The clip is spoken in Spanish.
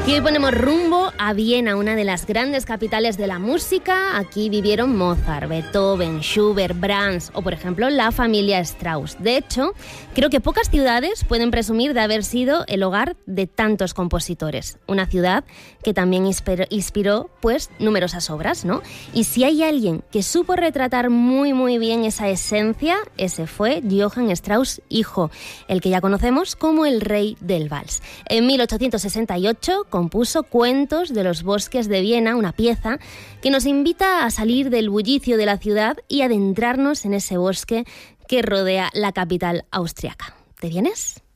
Y hoy ponemos rumbo a Viena, una de las grandes capitales de la música. Aquí vivieron Mozart, Beethoven, Schubert, Brahms o, por ejemplo, la familia Strauss. De hecho, creo que pocas ciudades pueden presumir de haber sido el hogar de tantos compositores. Una ciudad que también inspiró, pues, numerosas obras, ¿no? Y si hay alguien que supo retratar muy bien esa esencia, ese fue Johann Strauss, hijo, el que ya conocemos como el rey del vals. En 1868 compuso Cuentos de los bosques de Viena, una pieza que nos invita a salir del bullicio de la ciudad y adentrarnos en ese bosque que rodea la capital austriaca. ¿Te vienes?